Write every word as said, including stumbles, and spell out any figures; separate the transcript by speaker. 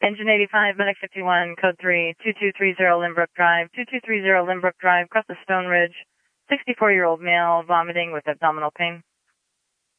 Speaker 1: Engine eighty-five, Medic fifty-one, code three, two two three zero Limbrook Drive, two two three zero Limbrook Drive, across the Stone Ridge, sixty-four-year-old male, vomiting with abdominal pain.